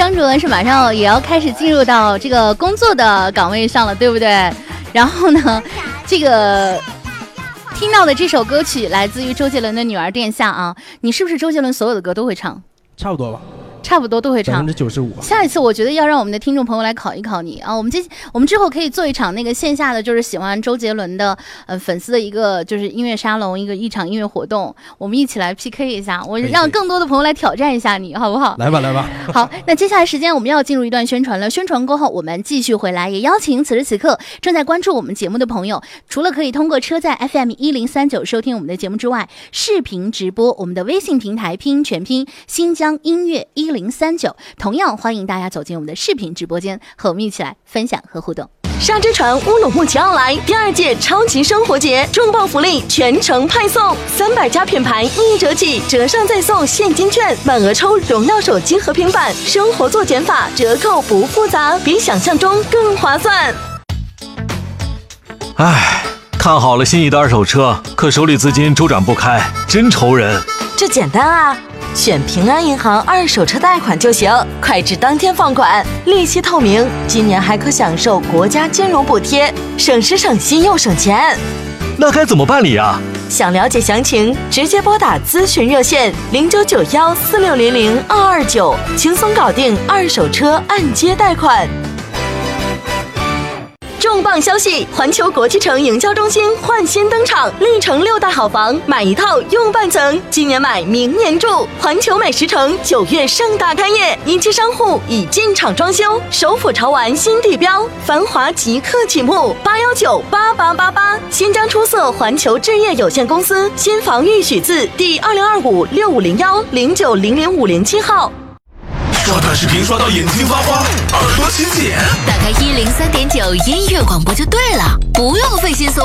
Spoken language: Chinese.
张主任是马上也要开始进入到这个工作的岗位上了，对不对？然后呢，这个听到的这首歌曲来自于周杰伦的《女儿殿下》啊，你是不是周杰伦所有的歌都会唱？ 差不多吧。 差不多都会唱 95%。 下一次我觉得要让我们的听众朋友来考一考你啊！我们之后可以做一场那个线下的，就是喜欢周杰伦的粉丝的一个就是音乐沙龙，一场音乐活动，我们一起来 PK 一下，我让更多的朋友来挑战一下你，好不好？ 来吧。 好，那接下来时间我们要进入一段宣传了。宣传过后，我们继续回来，也邀请此时此刻正在关注我们节目的朋友，除了可以通过车载 FM1039收听我们的节目之外，视频直播我们的微信平台拼音全拼新疆音乐1039，同样欢迎大家走进我们的视频直播间，和我们一起来分享和互动。 沙之船乌鲁木齐奥莱第2届超级生活节重磅福利全程派送，300家品牌1折起，折上再送现金券，满额抽荣耀手机和平板，生活做减法，折扣不复杂，比想象中更划算。 唉，看好了心仪的二手车，可手里资金周转不开，真愁人。 这简单啊，选平安银行二手车贷款就行，快至当天放款，利息透明，今年还可享受国家金融补贴，省时省心又省钱。 那该怎么办理啊？ 想了解详情，直接拨打咨询热线099146002229，轻松搞定二手车按揭贷款。重磅消息！环球国际城营销中心焕新登场，历城6大好房，买一套用半层，今年买明年住。环球美食城9月盛大开业，一期商户已进场装修，首府潮玩新地标，繁华即刻启幕。8198888，新疆出色环球置业有限公司新房预许字第2025650109000507号。 刷短视频刷到眼睛发花，耳朵起茧， 打开103.9音乐广播就对了，不用费心搜